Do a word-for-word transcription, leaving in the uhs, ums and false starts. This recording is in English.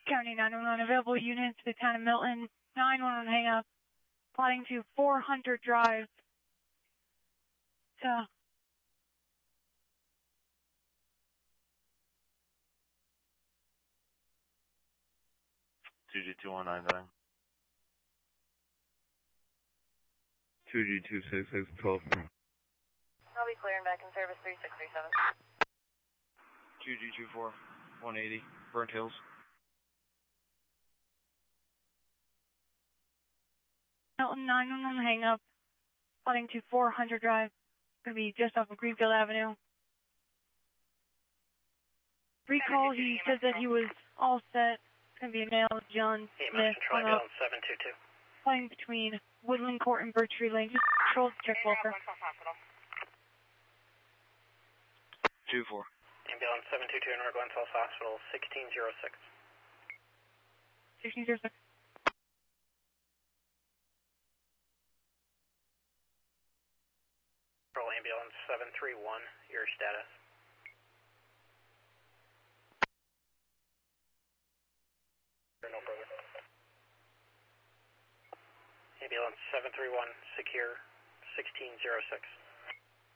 County nine one one, available units to the town of Milton. nine one one hang up. Plotting to four hundred Drive. So. two G two one nine nine. two G two six six twelve. I'll be clearing back in service three six three seven. two G two four one eighty, Burnt Hills. Milton nine one one hang up. Plotting to four hundred Drive. Gonna be just off of Greenfield Avenue. Recall, he said that he was all set. It's gonna be a male, John Smith. Control ambulance seven two two. Flying between Woodland Court and Birch Tree Lane. Just control to check Walker. two four. Ambulance seven two two in North Glenn Falls Hospital, sixteen oh six. sixteen oh six. Control ambulance seven three one, your status. No further. Ambulance seven three one, secure, sixteen oh six.